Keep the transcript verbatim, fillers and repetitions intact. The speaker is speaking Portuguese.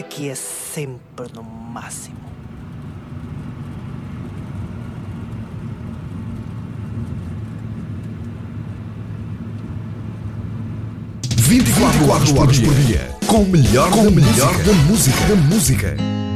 aqui é sempre no máximo. vinte e quatro horas por dia, com o melhor, com da, melhor música. da música. Da música.